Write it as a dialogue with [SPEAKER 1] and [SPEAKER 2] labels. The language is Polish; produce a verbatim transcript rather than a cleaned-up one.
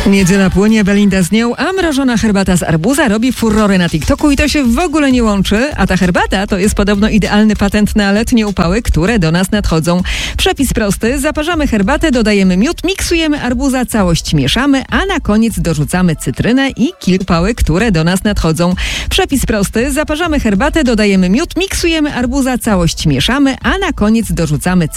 [SPEAKER 1] Niedziela płynie, Belinda z nią, a mrożona herbata z arbuza robi furorę na TikToku i to się w ogóle nie łączy. A ta herbata to jest podobno idealny patent na letnie upały, które do nas nadchodzą. Przepis prosty. Zaparzamy herbatę, dodajemy miód, miksujemy arbuza, całość mieszamy, a na koniec dorzucamy cytrynę i kilka upały, które do nas nadchodzą. Przepis prosty. Zaparzamy herbatę, dodajemy miód, miksujemy arbuza, całość mieszamy, a na koniec dorzucamy